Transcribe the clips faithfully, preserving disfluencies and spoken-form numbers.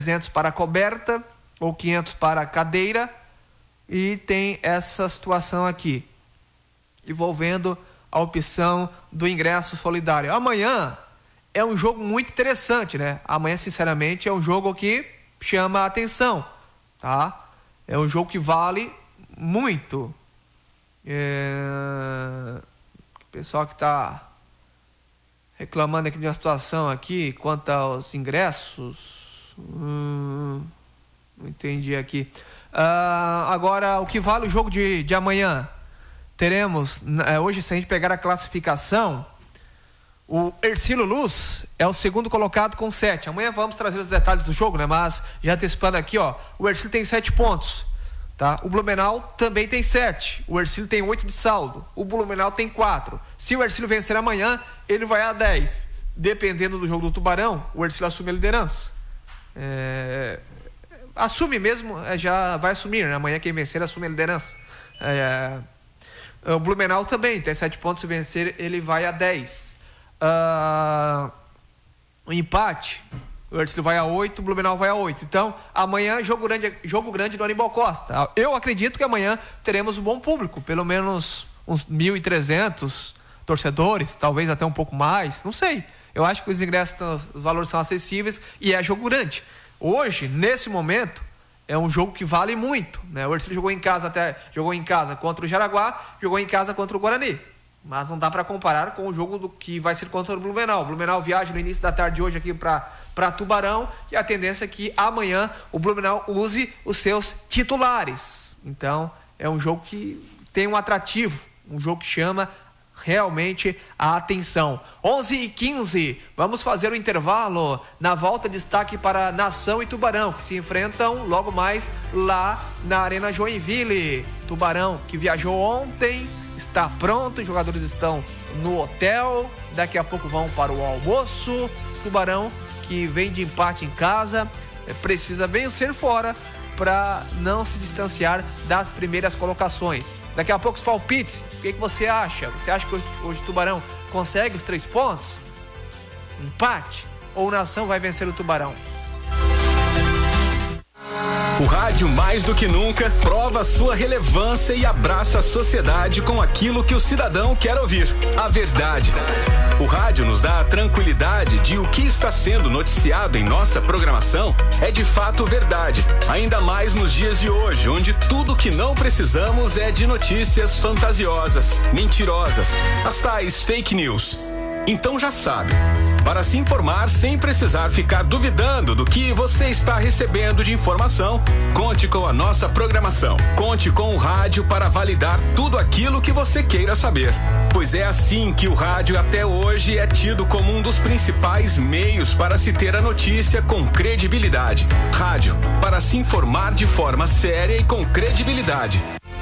trezentos para a coberta ou quinhentos para a cadeira, e tem essa situação aqui envolvendo a opção do ingresso solidário. Amanhã é um jogo muito interessante, né? Amanhã, sinceramente, é um jogo que chama a atenção, tá? É um jogo que vale muito. É... O pessoal que está reclamando aqui de uma situação aqui quanto aos ingressos, hum, não entendi aqui. Uh, agora, o que vale o jogo de, de amanhã? Teremos, hoje, se a gente pegar a classificação, o Hercílio Luz é o segundo colocado com sete. Amanhã vamos trazer os detalhes do jogo, né? Mas já antecipando aqui, ó, o Hercílio tem sete pontos, tá? O Blumenau também tem sete. O Hercílio tem oito de saldo. O Blumenau tem quatro. Se o Hercílio vencer amanhã, ele vai a dez. Dependendo do jogo do Tubarão, o Hercílio assume a liderança. É... Assume mesmo, já vai assumir, né? Amanhã quem vencer assume a liderança. É... O Blumenau também tem sete pontos. Se vencer, ele vai a dez. Uh, o empate, o Hercílio vai a oito, o Blumenau vai a oito. Então, amanhã, jogo grande, jogo grande do Aníbal Costa. Eu acredito que amanhã teremos um bom público, pelo menos uns mil e trezentos torcedores, talvez até um pouco mais, não sei. Eu acho que os ingressos, os valores são acessíveis e é jogo grande. Hoje, nesse momento, é um jogo que vale muito, né? O Hercílio jogou em casa até jogou em casa contra o Jaraguá, jogou em casa contra o Guarani. Mas não dá para comparar com o jogo do que vai ser contra o Blumenau. O Blumenau viaja no início da tarde de hoje aqui para Tubarão, e a tendência é que amanhã o Blumenau use os seus titulares. Então, é um jogo que tem um atrativo, um jogo que chama realmente a atenção. onze e quinze, vamos fazer o intervalo. Na volta, destaque para Nação e Tubarão, que se enfrentam logo mais lá na Arena Joinville. Tubarão, que viajou ontem, está pronto, os jogadores estão no hotel, daqui a pouco vão para o almoço. Tubarão, que vem de empate em casa, precisa vencer fora para não se distanciar das primeiras colocações. Daqui a pouco os palpites, o que, que você acha? Você acha que hoje, hoje o Tubarão consegue os três pontos? Empate? Ou o Nação vai vencer o Tubarão? O rádio, mais do que nunca, prova sua relevância e abraça a sociedade com aquilo que o cidadão quer ouvir: a verdade. O rádio nos dá a tranquilidade de o que está sendo noticiado em nossa programação é de fato verdade, ainda mais nos dias de hoje, onde tudo que não precisamos é de notícias fantasiosas, mentirosas, as tais fake news. Então já sabe, para se informar sem precisar ficar duvidando do que você está recebendo de informação, conte com a nossa programação. Conte com o rádio para validar tudo aquilo que você queira saber. Pois é assim que o rádio até hoje é tido como um dos principais meios para se ter a notícia com credibilidade. Rádio, para se informar de forma séria e com credibilidade.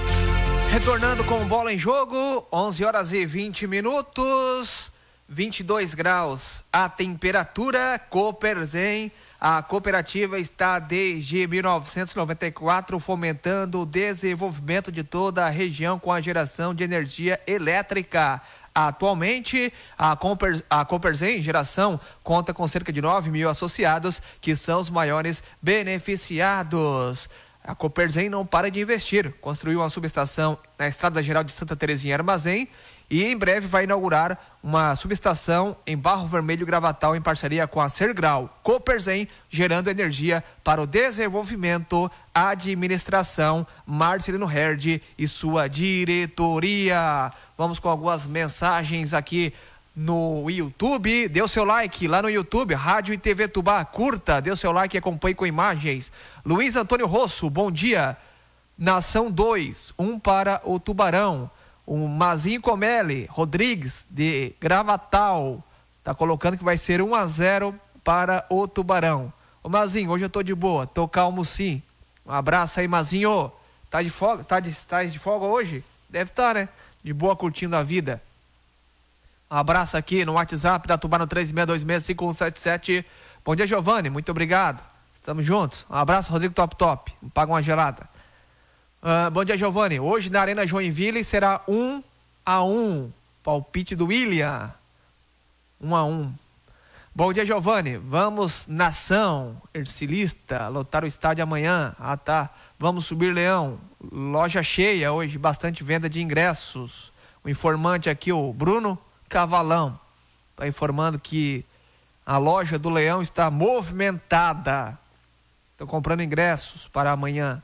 Retornando com Bola em Jogo, onze horas e vinte minutos. vinte e dois graus a temperatura. Cooperzen, a cooperativa está desde mil novecentos e noventa e quatro fomentando o desenvolvimento de toda a região com a geração de energia elétrica. Atualmente, a, Cooper, a Cooperzen Geração conta com cerca de nove mil associados, que são os maiores beneficiados. A Cooperzen não para de investir. Construiu uma subestação na Estrada Geral de Santa Terezinha, Armazém, e em breve vai inaugurar uma subestação em Barro Vermelho, Gravatal, em parceria com a Sergrau. Cooperzen, gerando energia para o desenvolvimento, administração, Marcelino Herd e sua diretoria. Vamos com algumas mensagens aqui no YouTube. Dê o seu like lá no YouTube, Rádio e T V Tubá, curta, dê o seu like e acompanhe com imagens. Luiz Antônio Rosso, bom dia. Nação dois, um para o Tubarão. O Mazinho Comelli Rodrigues, de Gravatal, tá colocando que vai ser um a zero para o Tubarão. Ô Mazinho, hoje eu tô de boa, tô calmo sim. Um abraço aí, Mazinho. Tá de folga? Tá de, tá de folga hoje? Deve estar, tá, né? De boa, curtindo a vida. Um abraço aqui no WhatsApp da Tubarão três seis dois seis cinco um sete sete. Bom dia, Giovanni, muito obrigado. Estamos juntos. Um abraço, Rodrigo Top Top. Me paga uma gelada. Uh, bom dia, Giovanni. Hoje na Arena Joinville será um a um. Palpite do William. um a um. Bom dia, Giovanni. Vamos, nação, ercilista, lotar o estádio amanhã. Ah, tá. Vamos subir, Leão. Loja cheia hoje, bastante venda de ingressos. O informante aqui, o Bruno Cavalão, está informando que a loja do Leão está movimentada. Estão comprando ingressos para amanhã.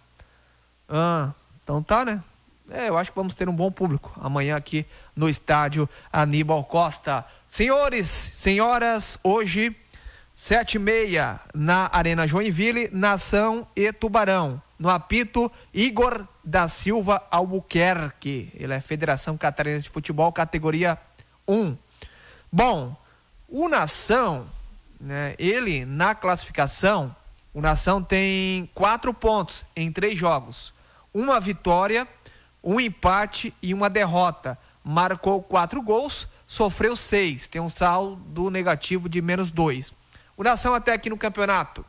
Ah, então tá, né? É, eu acho que vamos ter um bom público amanhã aqui no estádio Aníbal Costa. Senhores, senhoras, hoje, sete e meia, na Arena Joinville, Nação e Tubarão. No apito, Igor da Silva Albuquerque. Ele é Federação Catarinense de Futebol, categoria um. Bom, o Nação, né, ele na classificação, o Nação tem quatro pontos em três jogos. Uma vitória, um empate e uma derrota. Marcou quatro gols, sofreu seis. Tem um saldo negativo de menos dois. O Nação até aqui no campeonato,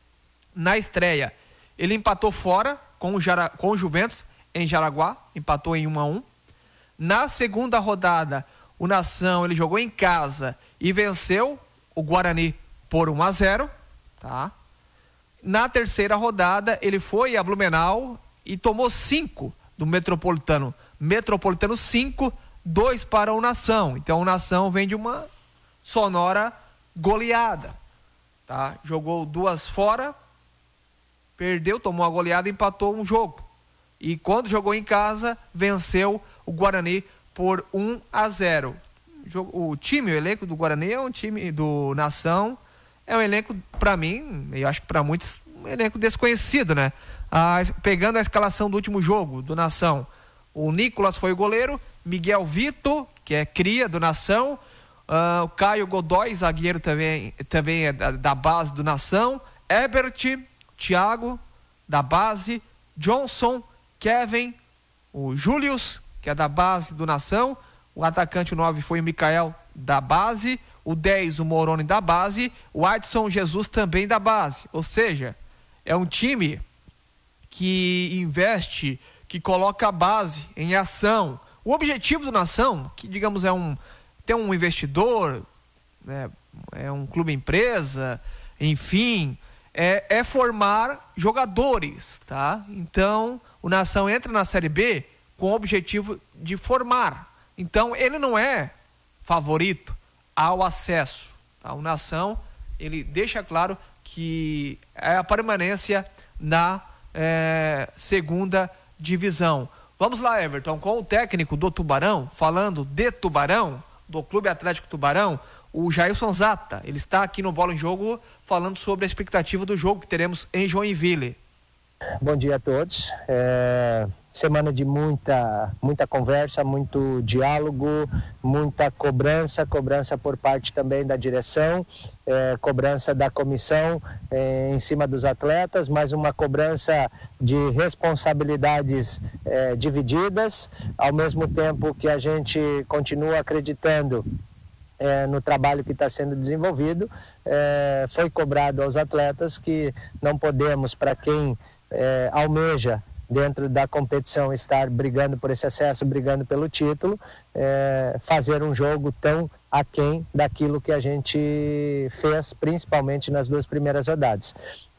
na estreia, ele empatou fora com o, Jara, com o Juventus em Jaraguá, empatou em um a um. Na segunda rodada, o Nação ele jogou em casa e venceu o Guarani por um a zero. Tá? Na terceira rodada, ele foi a Blumenau e tomou cinco do Metropolitano. Metropolitano cinco, dois para o Nação. Então o Nação vem de uma sonora goleada. Tá? Jogou duas fora, perdeu, tomou a goleada e empatou um jogo. E quando jogou em casa, venceu o Guarani por um a zero. O time, o elenco do Guarani é um time do Nação, é um elenco, para mim, eu acho que para muitos, um elenco desconhecido, né? Ah, pegando a escalação do último jogo do Nação, o Nicolas foi o goleiro, Miguel Vito, que é cria do Nação, ah, o Caio Godoy, zagueiro também, também é da, da base do Nação, Ebert, Thiago, da base, Johnson, Kevin, o Július, que é da base do Nação, o atacante nove foi o Mikael, da base, o dez, o Moroni, da base, o Adson Jesus também da base. Ou seja, é um time que investe, que coloca a base em ação. O objetivo do Nação, que digamos é um, ter um investidor, né, é um clube empresa, enfim, é, é formar jogadores, tá? Então, o Nação entra na Série B com o objetivo de formar. Então, ele não é favorito ao acesso, tá? O Nação, ele deixa claro que é a permanência na é, segunda divisão. Vamos lá, Everton, com o técnico do Tubarão, falando de Tubarão, do Clube Atlético Tubarão, o Jailson Zata. Ele está aqui no Bola em Jogo falando sobre a expectativa do jogo que teremos em Joinville. Bom dia a todos. É... Semana de muita, muita conversa, muito diálogo, muita cobrança, cobrança por parte também da direção, é, cobrança da comissão é, em cima dos atletas, mas uma cobrança de responsabilidades é, divididas, ao mesmo tempo que a gente continua acreditando É, no trabalho que está sendo desenvolvido, é, foi cobrado aos atletas que não podemos, para quem é, almeja dentro da competição estar brigando por esse acesso, brigando pelo título, é, fazer um jogo tão aquém daquilo que a gente fez, principalmente nas duas primeiras rodadas.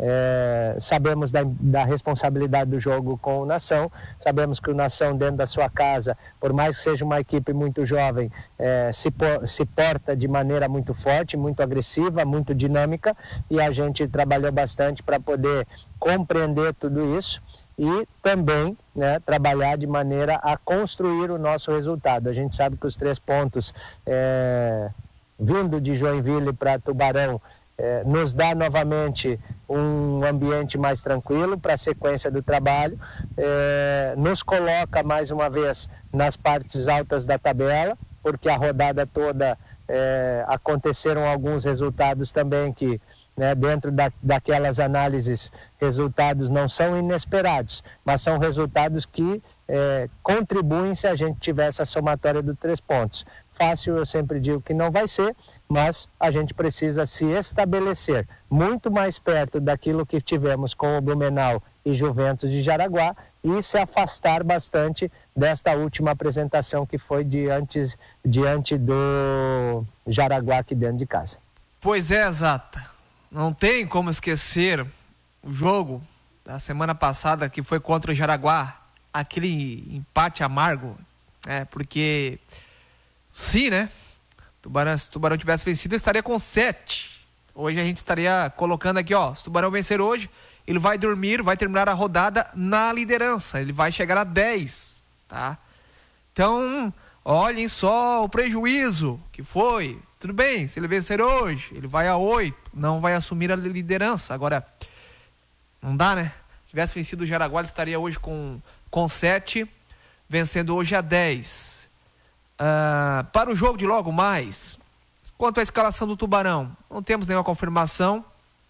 É, sabemos da, da responsabilidade do jogo com o Nação, sabemos que o Nação dentro da sua casa, por mais que seja uma equipe muito jovem, é, se, por, se porta de maneira muito forte, muito agressiva, muito dinâmica, e a gente trabalhou bastante para poder compreender tudo isso e também, né, trabalhar de maneira a construir o nosso resultado. A gente sabe que os três pontos é, vindo de Joinville para Tubarão é, nos dá novamente um ambiente mais tranquilo para a sequência do trabalho, é, nos coloca mais uma vez nas partes altas da tabela, porque a rodada toda é, aconteceram alguns resultados também que, né, dentro da, daquelas análises, resultados não são inesperados, mas são resultados que é, contribuem se a gente tiver essa somatória dos três pontos. Fácil, eu sempre digo que não vai ser, mas a gente precisa se estabelecer muito mais perto daquilo que tivemos com o Blumenau e Juventus de Jaraguá e se afastar bastante desta última apresentação que foi diante, diante do Jaraguá aqui dentro de casa. Pois é, Zata. Não tem como esquecer o jogo da semana passada que foi contra o Jaraguá. Aquele empate amargo. É, porque se, né? Tubarão, se o Tubarão tivesse vencido, estaria com sete. Hoje a gente estaria colocando aqui, ó. Se o Tubarão vencer hoje, ele vai dormir, vai terminar a rodada na liderança. Ele vai chegar a dez, tá? Então, olhem só o prejuízo que foi. Tudo bem, se ele vencer hoje, ele vai a oito, não vai assumir a liderança. Agora, não dá, né? Se tivesse vencido o Jaraguá, ele estaria hoje com, com sete, vencendo hoje a dez. Uh, para o jogo de logo mais, quanto à escalação do Tubarão, não temos nenhuma confirmação.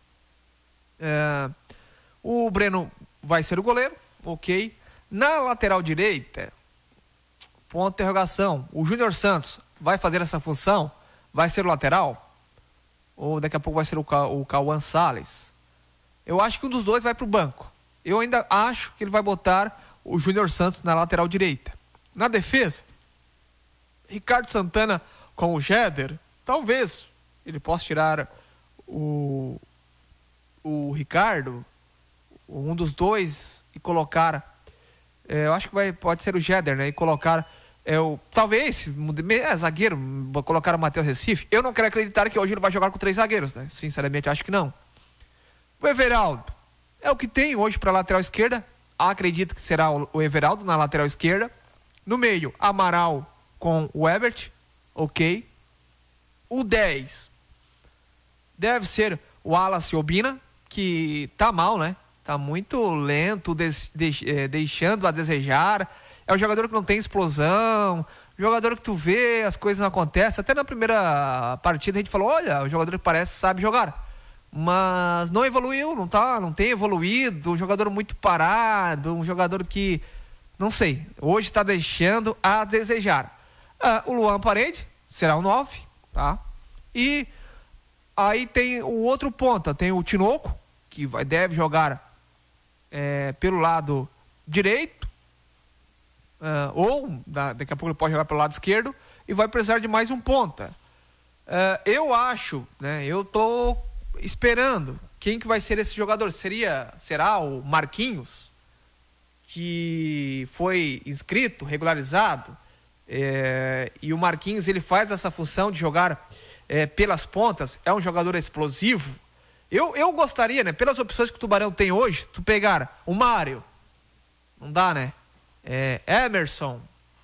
Uh, o Breno vai ser o goleiro, ok. Na lateral direita, ponto de interrogação, o Júnior Santos vai fazer essa função? Vai ser o lateral? Ou daqui a pouco vai ser o, Ca... o Cauã Salles? Eu acho que um dos dois vai para o banco. Eu ainda acho que ele vai botar o Júnior Santos na lateral direita. Na defesa, Ricardo Santana com o Jeder, talvez ele possa tirar o, o Ricardo, um dos dois, e colocar, é, eu acho que vai, pode ser o Jeder, né? E colocar, é, o, talvez, é, zagueiro, colocar o Matheus Recife. Eu não quero acreditar que hoje ele vai jogar com três zagueiros, né? Sinceramente, acho que não. O Everaldo é o que tem hoje para a lateral esquerda. Acredito que será o, o Everaldo na lateral esquerda. No meio, Amaral com o Ebert, ok. O dez deve ser o Wallace Obina, que tá mal, né? Tá muito lento, des, de, eh, deixando a desejar. É um jogador que não tem explosão, jogador que tu vê, as coisas não acontecem. Até na primeira partida a gente falou, olha, o jogador que parece sabe jogar. Mas não evoluiu, não tá, não tem evoluído, um jogador muito parado, um jogador que, não sei, hoje está deixando a desejar. Ah, o Luan Parede será o nove, tá? E aí tem o outro ponta, tem o Tinoco, que vai, deve jogar é, pelo lado direito, uh, ou da, daqui a pouco ele pode jogar pelo lado esquerdo, e vai precisar de mais um ponta. Uh, eu acho, né, eu tô esperando quem que vai ser esse jogador. Seria, será o Marquinhos, que foi inscrito, regularizado, é, e o Marquinhos ele faz essa função de jogar é, pelas pontas, é um jogador explosivo. Eu, eu gostaria, né, pelas opções que o Tubarão tem hoje, tu pegar o Mário, não dá, né? É, Emerson,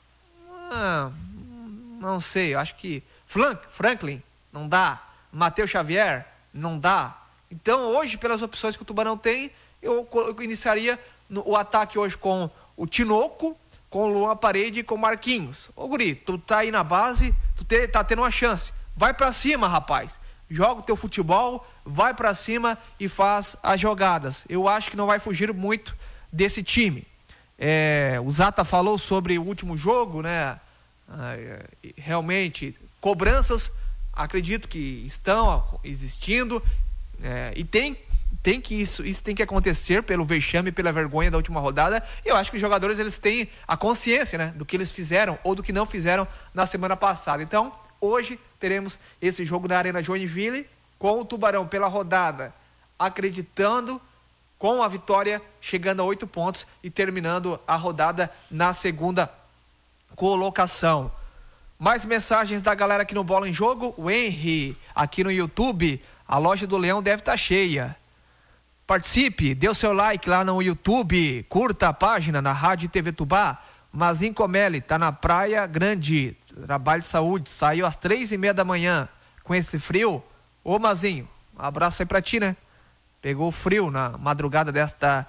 ah, não sei, acho que Frank, Franklin, não dá. Matheus Xavier, não dá. Então, hoje, pelas opções que o Tubarão tem, eu, eu iniciaria no, o ataque hoje com o Tinoco, com o Luan Parede e com o Marquinhos. Ô, guri, tu tá aí na base, tu te, tá tendo uma chance. Vai pra cima, rapaz. Joga o teu futebol, vai pra cima e faz as jogadas. Eu acho que não vai fugir muito desse time. É, o Zata falou sobre o último jogo, né? Ah, realmente, cobranças, acredito que estão existindo, é, e tem, tem que isso, isso tem que acontecer pelo vexame, pela vergonha da última rodada. Eu acho que os jogadores eles têm a consciência, né, do que eles fizeram ou do que não fizeram na semana passada. Então, hoje teremos esse jogo na Arena Joinville, com o Tubarão pela rodada, acreditando com a vitória, chegando a oito pontos e terminando a rodada na segunda colocação. Mais mensagens da galera aqui no Bola em Jogo. O Henry, aqui no YouTube, a loja do Leão deve estar cheia. Participe, dê o seu like lá no YouTube, curta a página na Rádio T V Tubá. Mazinho Comelli, tá na Praia Grande, trabalho de saúde, saiu às três e meia da manhã, com esse frio. Ô Mazinho, um abraço aí pra ti, né? Pegou frio na madrugada desta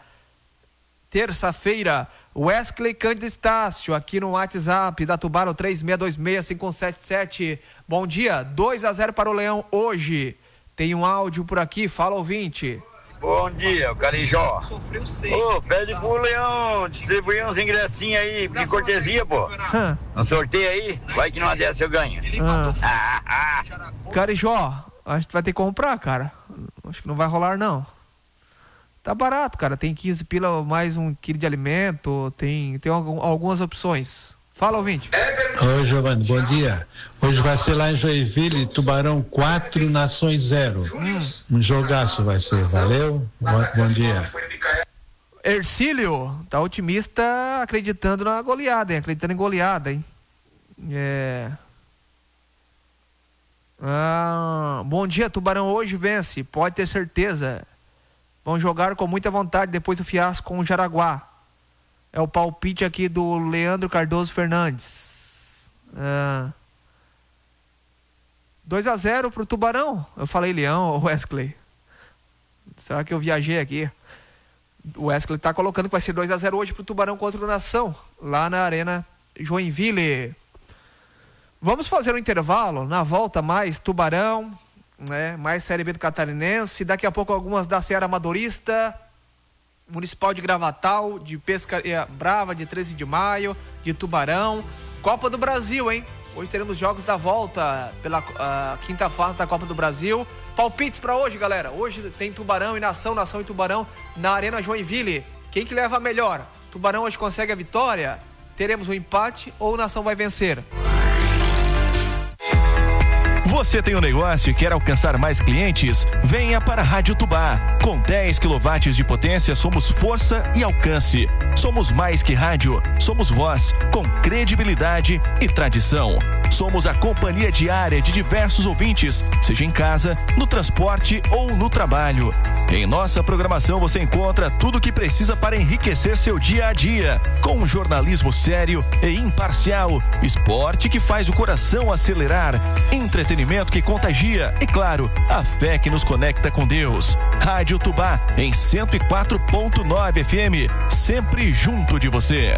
terça-feira. Wesley Cândido Estácio, aqui no WhatsApp da Tubá, no três seis dois seis, cinco um sete sete. Bom dia, dois a zero para o Leão hoje. Tem um áudio por aqui, fala ouvinte. Bom dia, o Carijó. Ô, oh, pede pro Leão distribuir uns ingressinhos aí, de cortesia, pô. Hã? Um sorteio aí, vai que numa dessa eu ganho. Ah. Ah, ah. Carijó, a gente vai ter que comprar, cara. Acho que não vai rolar, não. Tá barato, cara. Tem quinze pila mais um quilo de alimento. Tem, tem algum, algumas opções. Fala, ouvinte. Oi, Giovanni, bom dia. Hoje vai ser lá em Joinville, Tubarão quatro, Nações zero. Hum. Um jogaço vai ser, valeu? Bom, bom dia. Ercílio, tá otimista, acreditando na goleada, hein? Acreditando em goleada, hein? É... Ah, bom dia, Tubarão hoje vence, pode ter certeza. Vão jogar com muita vontade depois do fiasco com o Jaraguá. É o palpite aqui do Leandro Cardoso Fernandes. Ah, dois a zero pro Tubarão. Eu falei Leão, Wesley. Será que eu viajei aqui? O Wesley tá colocando que vai ser dois a zero hoje pro Tubarão contra o Nação, lá na Arena Joinville. Vamos fazer um intervalo, na volta mais Tubarão, né? Mais Série B do Catarinense, daqui a pouco algumas da Seara Amadorista, Municipal de Gravatal, de Pescaria Brava, de treze de maio, de Tubarão, Copa do Brasil, hein? Hoje teremos jogos da volta pela uh, quinta fase da Copa do Brasil. Palpites para hoje, galera. Hoje tem Tubarão e Nação, Nação e Tubarão na Arena Joinville. Quem que leva a melhor? Tubarão hoje consegue a vitória? Teremos um empate ou Nação vai vencer? Você tem um negócio e quer alcançar mais clientes? Venha para a Rádio Tubá. Com dez quilowatts de potência, somos força e alcance. Somos mais que rádio, somos voz, com credibilidade e tradição. Somos a companhia diária de diversos ouvintes, seja em casa, no transporte ou no trabalho. Em nossa programação você encontra tudo o que precisa para enriquecer seu dia a dia, com um jornalismo sério e imparcial, esporte que faz o coração acelerar, entretenimento que contagia e, claro, a fé que nos conecta com Deus. Rádio Tubá em cento e quatro ponto nove F M, sempre junto de você.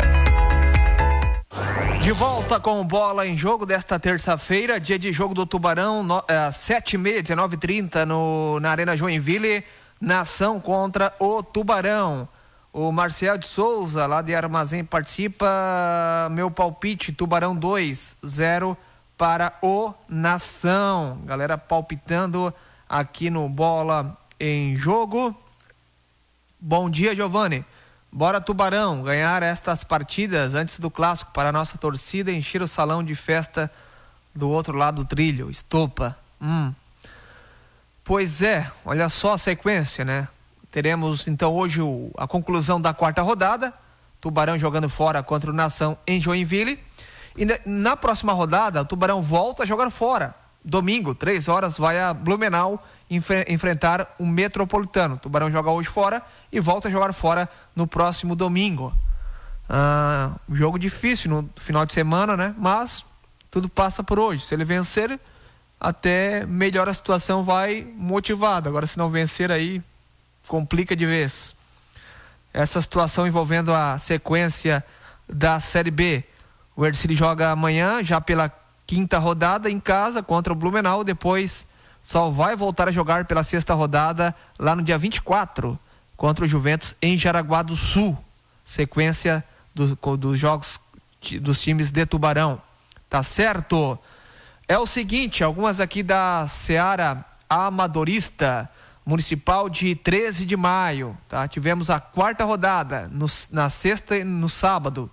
De volta com Bola em Jogo desta terça-feira, dia de jogo do Tubarão, no, é, sete e meia, dezenove e trinta no, na Arena Joinville, Nação contra o Tubarão. O Marcel de Souza, lá de Armazém, participa. Meu palpite, Tubarão dois a zero para o Nação. Galera palpitando aqui no Bola em Jogo. Bom dia, Giovanni. Bora, Tubarão, ganhar estas partidas antes do clássico para a nossa torcida encher o salão de festa do outro lado do trilho. Estopa. Hum. Pois é, olha só a sequência, né? Teremos então hoje o, a conclusão da quarta rodada. Tubarão jogando fora contra o Nação em Joinville. E na, na próxima rodada, o Tubarão volta a jogar fora. Domingo, três horas, vai a Blumenau enfre- enfrentar o Metropolitano. O Tubarão joga hoje fora e volta a jogar fora no próximo domingo. Ah, jogo difícil no final de semana, né? Mas tudo passa por hoje. Se ele vencer, até melhor a situação, vai motivado. Agora, se não vencer, aí complica de vez. Essa situação envolvendo a sequência da Série B. O Ercílio joga amanhã, já pela quinta rodada, em casa, contra o Blumenau. Depois só vai voltar a jogar pela sexta rodada, lá no dia vinte e quatro, contra o Juventus em Jaraguá do Sul. Sequência do, dos jogos dos times de Tubarão. Tá certo? É o seguinte, algumas aqui da Seara Amadorista, Municipal de treze de maio, tá? Tivemos a quarta rodada, no, na sexta e no sábado.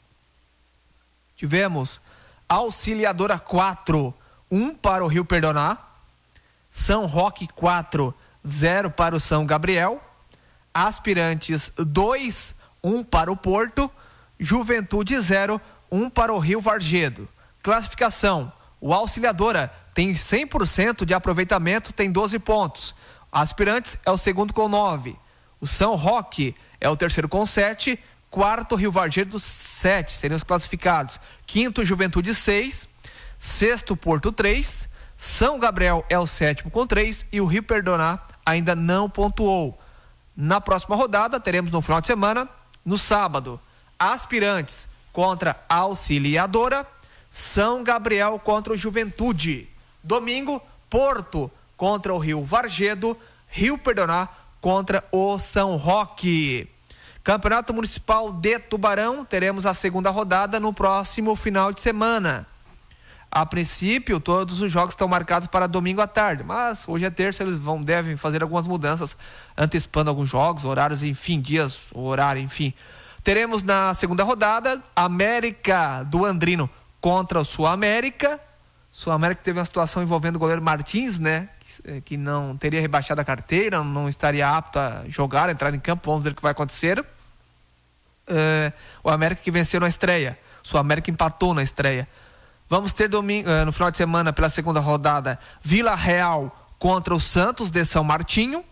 Tivemos Auxiliadora quatro, um para o Rio Perdoná. São Roque quatro, zero para o São Gabriel. Aspirantes dois, um para o Porto. Juventude zero, um para o Rio Vargedo. Classificação: o Auxiliadora tem cem por cento de aproveitamento, tem doze pontos. Aspirantes é o segundo com nove. O São Roque é o terceiro com sete. Quarto, Rio Vargedo, sete, seriam os classificados. Quinto, Juventude, seis. Sexto, Porto, três. São Gabriel é o sétimo com três. E o Rio Perdoná ainda não pontuou. Na próxima rodada, teremos no final de semana, no sábado, Aspirantes contra Auxiliadora. São Gabriel contra o Juventude. Domingo, Porto contra o Rio Vargedo. Rio Perdoná contra o São Roque. Campeonato Municipal de Tubarão, teremos a segunda rodada no próximo final de semana. A princípio, todos os jogos estão marcados para domingo à tarde, mas hoje é terça, eles vão, devem fazer algumas mudanças, antecipando alguns jogos, horários, enfim, dias, horário, enfim. Teremos na segunda rodada, América do Andrino contra o Sul América. Sul América teve uma situação envolvendo o goleiro Martins, né? Que, que não teria rebaixado a carteira, não estaria apto a jogar, entrar em campo. Vamos ver o que vai acontecer. É, o América que venceu na estreia. O Sul América empatou na estreia. Vamos ter domingo, no final de semana, pela segunda rodada, Vila Real contra o Santos de São Martinho.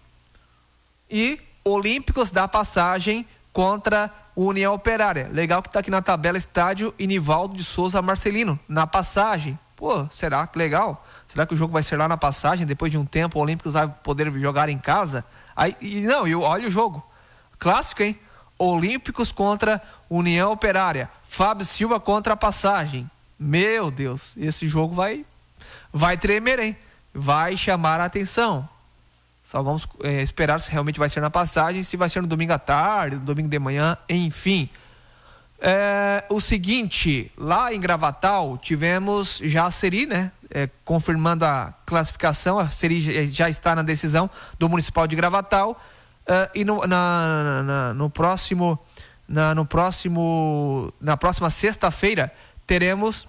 E Olímpicos da Passagem contra o União Operária. Legal que está aqui na tabela estádio Inivaldo de Souza Marcelino, na Passagem. Pô, será que legal? Será que o jogo vai ser lá na Passagem? Depois de um tempo o Olímpicos vai poder jogar em casa? Aí, e não, e olha o jogo. Clássico, hein? Olímpicos contra União Operária. Fábio Silva contra a Passagem. Meu Deus, esse jogo vai, vai tremer, hein? Vai chamar a atenção. Só vamos é, esperar se realmente vai ser na Passagem, se vai ser no domingo à tarde, no domingo de manhã, enfim. É, o seguinte, lá em Gravatal tivemos já a Seri, né? É, confirmando a classificação, a Seri já está na decisão do Municipal de Gravatal. É, e no, na, na, no próximo, na, no próximo, na próxima sexta-feira teremos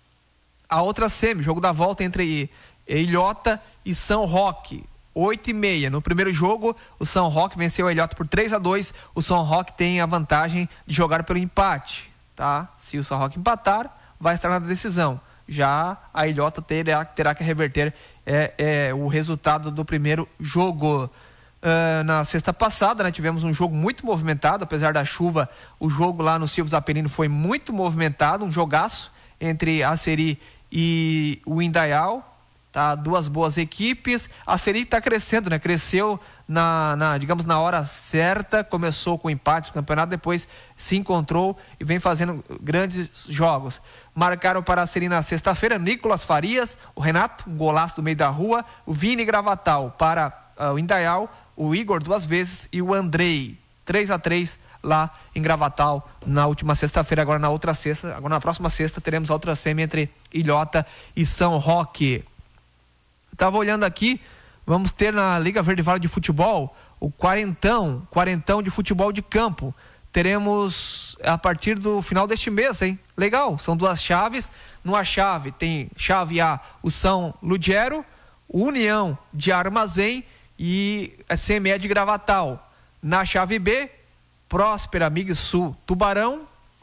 a outra semi, jogo da volta entre Ilhota e São Roque. oito e meia. No primeiro jogo, o São Roque venceu a Ilhota por três a dois. O São Roque tem a vantagem de jogar pelo empate, tá? Se o São Roque empatar, vai estar na decisão. Já a Ilhota terá, terá que reverter é, é, o resultado do primeiro jogo. Uh, na sexta passada, né, tivemos um jogo muito movimentado, apesar da chuva, o jogo lá no Silvio Zapelino foi muito movimentado, um jogaço entre a Seri e o Indaial. Tá, duas boas equipes. A Seri está crescendo, né? Cresceu na, na, digamos, na hora certa, começou com empates no campeonato, depois se encontrou e vem fazendo grandes jogos. Marcaram para a Seri na sexta-feira Nicolas Farias, o Renato, um golaço do meio da rua, o Vini Gravatal para uh, o Indaial, o Igor duas vezes e o Andrei. três a três lá em Gravatal na última sexta-feira. Agora na outra sexta, agora na próxima sexta teremos a outra semi entre Ilhota e São Roque. Estava olhando aqui, vamos ter na Liga Verde Vale de Futebol o quarentão, quarentão de futebol de campo. Teremos a partir do final deste mês, hein? Legal, são duas chaves. Numa chave tem chave A, o São Ludgero, União de Armazém e a C M E de Gravatal. Na chave B, Próspera, Mig Sul, Tubarão,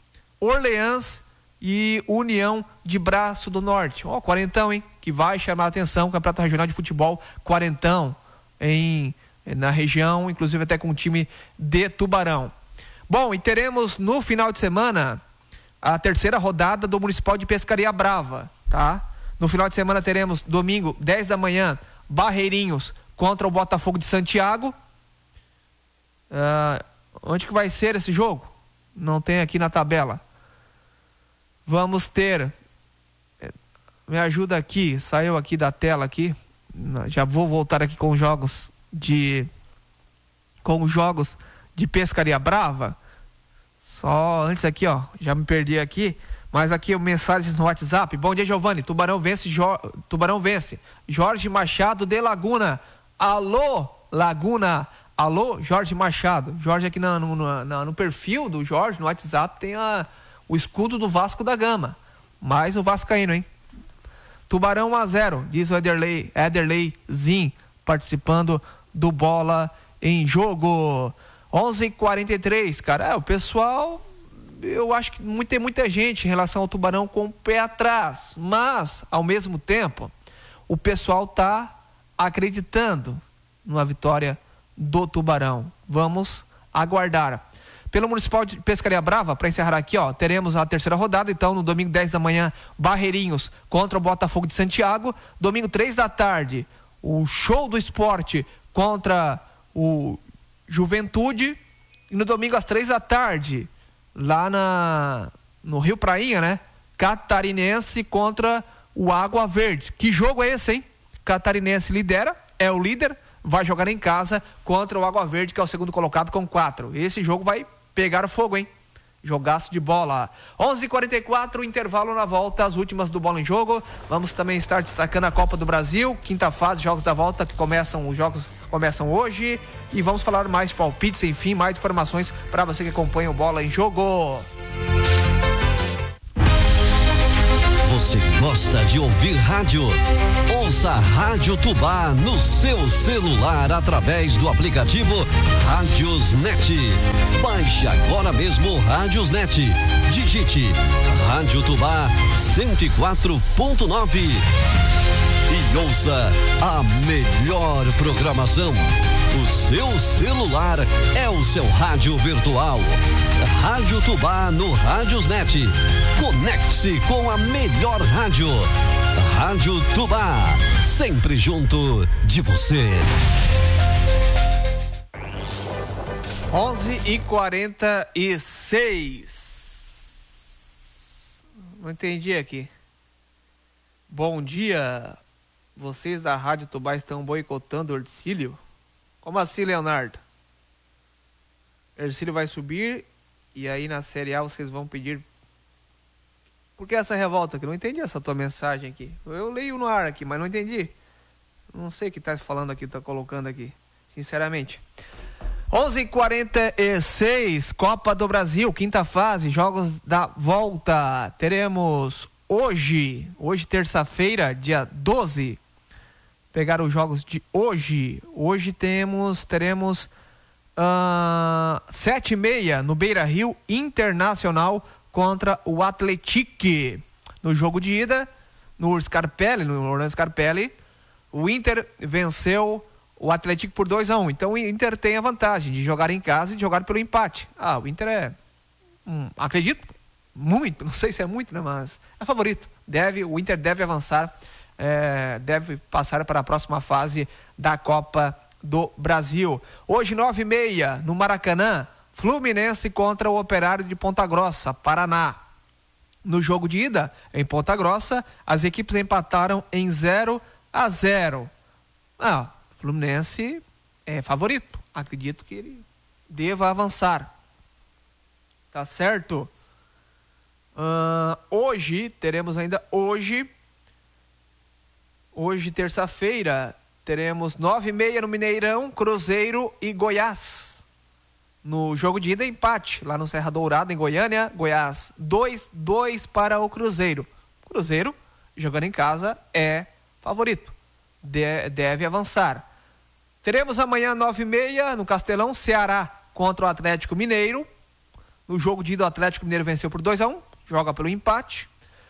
Orleans e União de Braço do Norte. Ó, oh, quarentão, hein? Que vai chamar a atenção, o Campeonato Regional de Futebol quarentão em, na região, inclusive até com o time de Tubarão. Bom, e teremos no final de semana a terceira rodada do Municipal de Pescaria Brava, tá? No final de semana teremos domingo, dez da manhã, Barreirinhos contra o Botafogo de Santiago. Uh, onde que vai ser esse jogo? Não tem aqui na tabela. Vamos ter... Me ajuda aqui, saiu aqui da tela aqui. Já vou voltar aqui com os jogos de com os jogos de Pescaria Brava. Só antes aqui, ó, já me perdi aqui, mas aqui mensagens no WhatsApp. Bom dia, Giovanni. Tubarão vence, jo... Tubarão vence. Jorge Machado de Laguna. Alô, Laguna. Alô, Jorge Machado. Jorge aqui na, no, no, no perfil do Jorge no WhatsApp tem a, o escudo do Vasco da Gama. Mais o vascaíno, hein? Tubarão um a zero, diz o Ederley, Ederley Zin, participando do Bola em Jogo. onze e quarenta e três, cara, é, o pessoal, eu acho que muito, tem muita gente em relação ao Tubarão com o pé atrás, mas, ao mesmo tempo, o pessoal tá acreditando numa vitória do Tubarão. Vamos aguardar. Pelo Municipal de Pescaria Brava, para encerrar aqui, ó, teremos a terceira rodada, então, no domingo dez da manhã, Barreirinhos contra o Botafogo de Santiago. Domingo três da tarde, o Show do Esporte contra o Juventude. E no domingo às três da tarde, lá na, no Rio Prainha, né? Catarinense contra o Água Verde. Que jogo é esse, hein? Catarinense lidera, é o líder, vai jogar em casa contra o Água Verde, que é o segundo colocado com quatro. Esse jogo vai pegar fogo, hein? Jogaço de bola. onze e quarenta e quatro, intervalo na volta, as últimas do Bola em Jogo. Vamos também estar destacando a Copa do Brasil, quinta fase, jogos da volta, que começam, os jogos começam hoje. E vamos falar mais de palpites, enfim, mais informações para você que acompanha o Bola em Jogo. Você gosta de ouvir rádio? Ouça a Rádio Tubá no seu celular através do aplicativo Rádiosnet. Baixe agora mesmo o Rádiosnet. Digite Rádio Tubá cento e quatro ponto nove e ouça a melhor programação. O seu celular é o seu rádio virtual. Rádio Tubá no Rádiosnet. Conecte-se com a melhor rádio. Rádio Tubá, sempre junto de você. onze e quarenta e seis. Não entendi aqui. Bom dia. Vocês da Rádio Tubá estão boicotando o Hercílio? Como assim, Leonardo? Hercílio vai subir e aí na Série A vocês vão pedir... Por que essa revolta aqui? Não entendi essa tua mensagem aqui. Eu leio no ar aqui, mas não entendi. Não sei o que tá falando aqui, tá colocando aqui, sinceramente. onze e quarenta e seis, Copa do Brasil, quinta fase, jogos da volta. Teremos hoje, hoje terça-feira, dia doze. Pegar os jogos de hoje. Hoje temos, teremos uh, sete e meia no Beira-Rio, Internacional contra o Atlético. No jogo de ida, no Scarpelli, no Orlando Scarpelli, o Inter venceu o Atlético por dois a um. Então o Inter tem a vantagem de jogar em casa e de jogar pelo empate. Ah, o Inter é, hum, acredito, muito, não sei se é muito, né, mas é favorito. Deve, o Inter deve avançar. É, deve passar para a próxima fase da Copa do Brasil. Hoje, nove e meia, no Maracanã, Fluminense contra o Operário de Ponta Grossa, Paraná. No jogo de ida, em Ponta Grossa, as equipes empataram em zero a zero. Ah, Fluminense é favorito. Acredito que ele deva avançar. Tá certo? Uh, hoje, teremos ainda hoje... Hoje, terça-feira, teremos nove e meia no Mineirão, Cruzeiro e Goiás. No jogo de ida, empate, lá no Serra Dourada, em Goiânia, Goiás, dois a dois para o Cruzeiro. Cruzeiro, jogando em casa, é favorito, de, deve avançar. Teremos amanhã, nove e meia, no Castelão, Ceará contra o Atlético Mineiro. No jogo de ida, o Atlético Mineiro venceu por dois a um, joga pelo empate.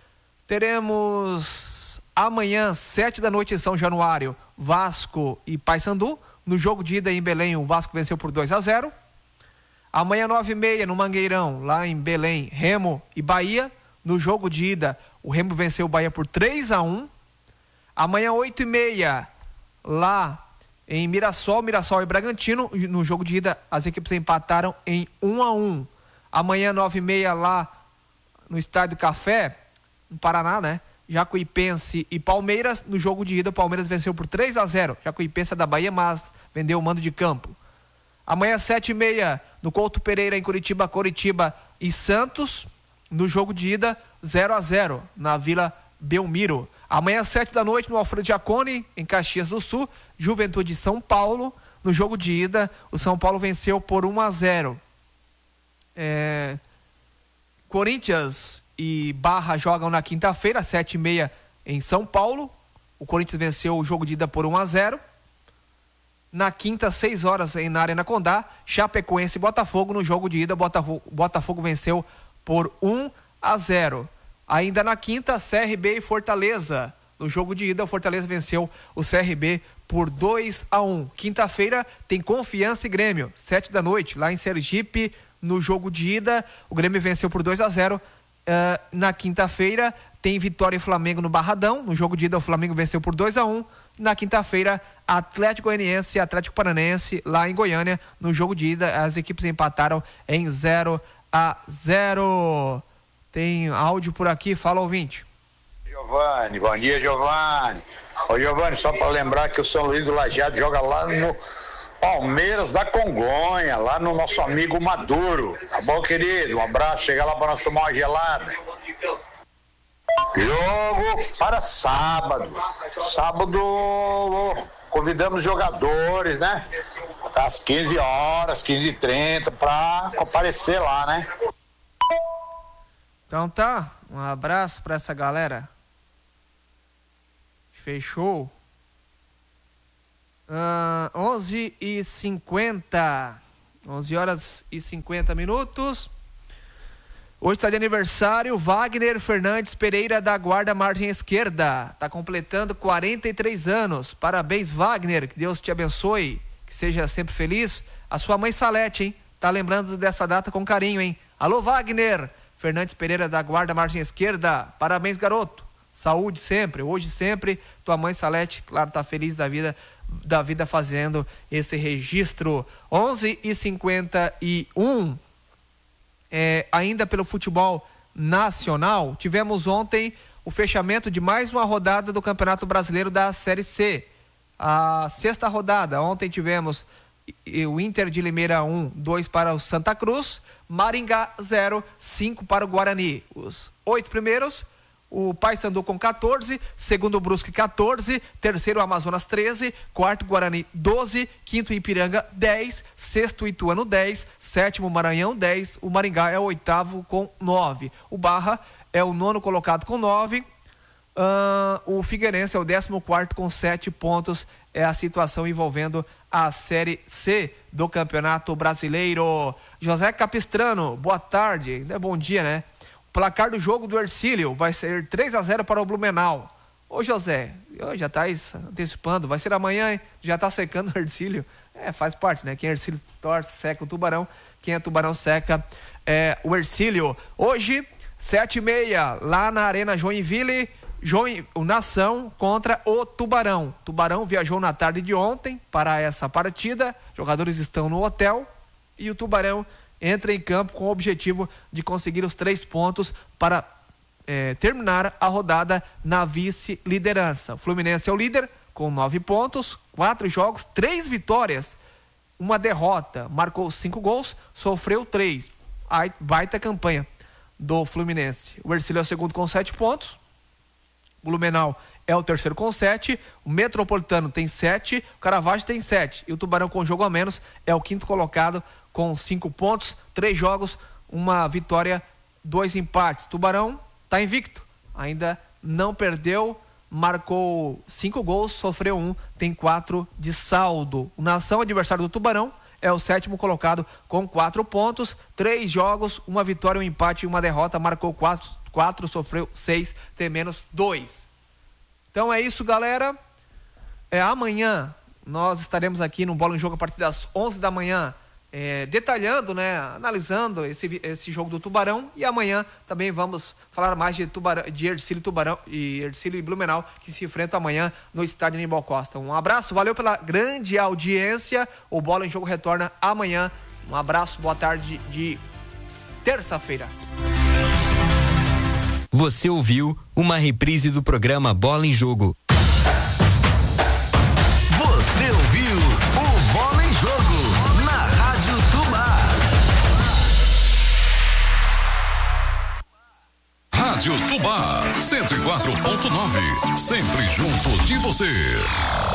Teremos... Amanhã, sete da noite em São Januário, Vasco e Paysandu. No jogo de ida em Belém, o Vasco venceu por dois a zero. Amanhã, nove e meia, no Mangueirão, lá em Belém, Remo e Bahia. No jogo de ida, o Remo venceu o Bahia por três a um. Amanhã, oito e meia, lá em Mirassol, Mirassol e Bragantino. No jogo de ida, as equipes empataram em um a um. Amanhã, nove e meia, lá no Estádio Café, no Paraná, né? Jacuipense e Palmeiras. No jogo de ida, o Palmeiras venceu por três a zero. Jacuipense é da Bahia, mas vendeu o mando de campo. Amanhã, sete e meia, no Couto Pereira, em Curitiba, Coritiba e Santos. No jogo de ida, zero a zero, na Vila Belmiro. Amanhã, sete da noite, no Alfredo Jaconi, em Caxias do Sul, Juventude São Paulo. No jogo de ida, o São Paulo venceu por um a zero. É... Corinthians e Barra jogam na quinta-feira, sete e meia, em São Paulo. O Corinthians venceu o jogo de ida por um a zero. Na quinta, seis horas, na Arena Condá, Chapecoense e Botafogo. No jogo de ida, Botafogo, Botafogo venceu por um a zero. Ainda na quinta, C R B e Fortaleza. No jogo de ida, o Fortaleza venceu o C R B por dois a um. Quinta-feira tem Confiança e Grêmio, sete da noite, lá em Sergipe. No jogo de ida, o Grêmio venceu por dois a zero. Uh, na quinta-feira tem Vitória e Flamengo no Barradão. No jogo de ida, o Flamengo venceu por dois a um. Na quinta-feira, Atlético Goianiense e Atlético Paranaense lá em Goiânia. No jogo de ida, as equipes empataram em zero a zero. Tem áudio por aqui, fala, ouvinte. Giovani, bom dia, Giovani. Ô Giovani, só para lembrar que o São Luís do Lajeado joga lá no Palmeiras da Congonha, lá no nosso amigo Maduro. Tá bom, querido? Um abraço, chega lá para nós tomar uma gelada. Jogo para sábado. Sábado convidamos jogadores, né? Às quinze horas, quinze e trinta, para comparecer lá, né? Então tá, um abraço para essa galera. Fechou. Uh, onze e cinquenta. onze horas e cinquenta minutos. Hoje está de aniversário Wagner Fernandes Pereira da Guarda Margem Esquerda. Está completando quarenta e três anos. Parabéns, Wagner. Que Deus te abençoe. Que seja sempre feliz. A sua mãe Salete, hein? Tá lembrando dessa data com carinho, hein? Alô, Wagner Fernandes Pereira da Guarda Margem Esquerda. Parabéns, garoto. Saúde sempre, hoje sempre. Tua mãe Salete, claro, tá feliz da vida, da vida fazendo esse registro. onze e cinquenta e um. É, ainda pelo futebol nacional, tivemos ontem o fechamento de mais uma rodada do Campeonato Brasileiro da Série C. A sexta rodada, ontem tivemos o Inter de Limeira um, dois para o Santa Cruz, Maringá zero, cinco para o Guarani. Os oito primeiros, o Paysandu com quatorze, segundo o Brusque quatorze, terceiro Amazonas treze, quarto Guarani doze, quinto Ipiranga dez, sexto Ituano dez, sétimo Maranhão dez, o Maringá é o oitavo com nove, o Barra é o nono colocado com nove, uh, o Figueirense é o décimo quarto com sete pontos. É a situação envolvendo a Série C do Campeonato Brasileiro. José Capistrano, boa tarde, é bom dia, né? O placar do jogo do Hercílio vai ser três a zero para o Blumenau. Ô José, já tá antecipando, vai ser amanhã, hein? Já tá secando o Hercílio. É, faz parte, né? Quem é Hercílio torce, seca o Tubarão. Quem é Tubarão seca é o Hercílio. Hoje, sete e meia, lá na Arena Joinville, Join... o Nação contra o Tubarão. Tubarão viajou na tarde de ontem para essa partida. Jogadores estão no hotel e o Tubarão entra em campo com o objetivo de conseguir os três pontos para é, terminar a rodada na vice-liderança. O Fluminense é o líder com nove pontos, quatro jogos, três vitórias, uma derrota. Marcou cinco gols, sofreu três. Ai, baita campanha do Fluminense. O Hercílio é o segundo com sete pontos. O Blumenau é o terceiro com sete. O Metropolitano tem sete. O Caravaggio tem sete. E o Tubarão, com jogo a menos, é o quinto colocado com cinco pontos, três jogos, uma vitória, dois empates. Tubarão está invicto, ainda não perdeu, marcou cinco gols, sofreu um, tem quatro de saldo. O Nação, adversário do Tubarão, é o sétimo colocado com quatro pontos, três jogos, uma vitória, um empate e uma derrota, marcou quatro, quatro, sofreu seis, tem menos dois. Então é isso, galera. É, amanhã nós estaremos aqui no Bola em Jogo a partir das onze da manhã, É, detalhando, né, analisando esse, esse jogo do Tubarão, e amanhã também vamos falar mais de, tubarão, de Hercílio Tubarão e Hercílio e Blumenau, que se enfrentam amanhã no estádio Aníbal Costa. Um abraço, valeu pela grande audiência. O Bola em Jogo retorna amanhã. Um abraço, boa tarde de terça-feira. Você ouviu uma reprise do programa Bola em Jogo. Você ouviu o Bola em Jogo na Rádio Tubá. Rádio Tubá, cento e quatro ponto nove, sempre junto de você.